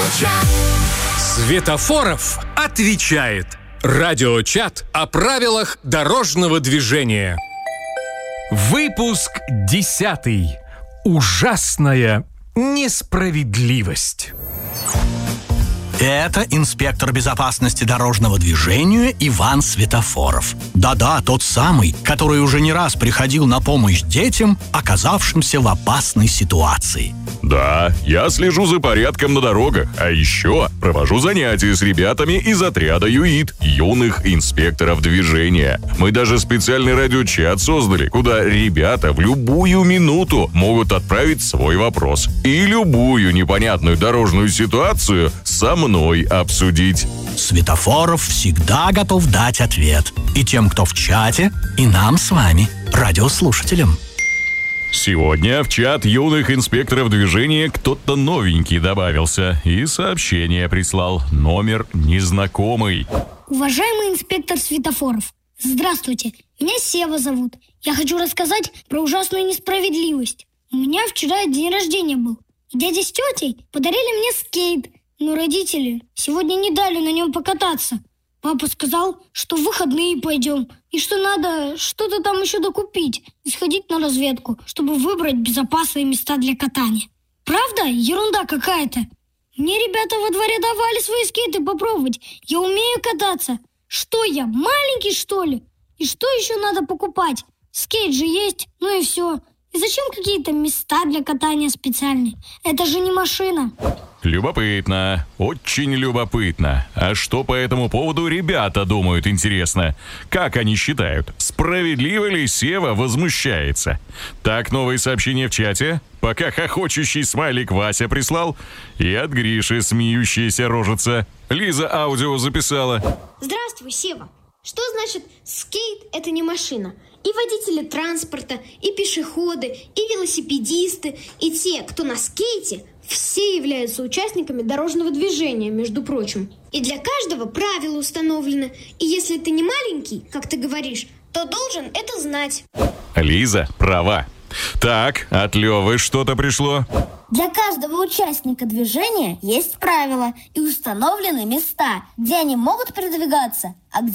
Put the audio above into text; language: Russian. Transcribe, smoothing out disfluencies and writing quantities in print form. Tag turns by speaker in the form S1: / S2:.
S1: Радиочат.
S2: Светофоров отвечает. Радиочат о правилах дорожного движения. Выпуск 10. Ужасная несправедливость.
S3: Это инспектор безопасности дорожного движения Иван Светофоров. Да-да, тот самый, который уже не раз приходил на помощь детям, оказавшимся в опасной ситуации.
S4: Да, я слежу за порядком на дорогах, а еще провожу занятия с ребятами из отряда ЮИД, юных инспекторов движения. Мы даже специальный радиочат создали, куда ребята в любую минуту могут отправить свой вопрос и любую непонятную дорожную ситуацию со мной обсудить.
S3: Светофоров всегда готов дать ответ. И тем, кто в чате, и нам с вами, радиослушателям.
S4: Сегодня в чат юных инспекторов движения кто-то новенький добавился и сообщение прислал. Номер незнакомый.
S5: Уважаемый инспектор Светофоров, здравствуйте, меня Сева зовут. Я хочу рассказать про ужасную несправедливость. У меня вчера день рождения был. Дядя с тетей подарили мне скейт, но родители сегодня не дали на нем покататься. Папа сказал, что в выходные пойдем, и что надо что-то там еще докупить и сходить на разведку, чтобы выбрать безопасные места для катания. Правда? Ерунда какая-то. Мне ребята во дворе давали свои скейты попробовать. Я умею кататься. Что я, маленький, что ли? И что еще надо покупать? Скейт же есть, ну и все. И зачем какие-то места для катания специальные? Это же не машина.
S4: Любопытно, очень любопытно. А что по этому поводу ребята думают, интересно? Как они считают, справедливо ли Сева возмущается? Так, новые сообщения в чате. Пока хохочущий смайлик Вася прислал. И от Гриши смеющаяся рожица. Лиза аудио записала.
S6: Здравствуй, Сева. Что значит скейт – это не машина? И водители транспорта, и пешеходы, и велосипедисты, и те, кто на скейте, все являются участниками дорожного движения, между прочим. И для каждого правила установлены. И если ты не маленький, как ты говоришь, то должен это знать.
S4: Лиза права. Так, от Левы что-то пришло.
S7: Для каждого участника движения есть правила и установлены места, где они могут передвигаться, а где